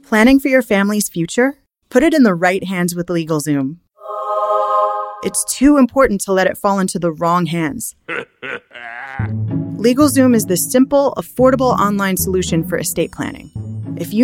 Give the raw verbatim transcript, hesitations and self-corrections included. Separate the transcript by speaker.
Speaker 1: Planning for your family's future? Put it in the right hands with LegalZoom. It's too important to let it fall into the wrong hands. LegalZoom is the simple, affordable online solution for estate planning. If you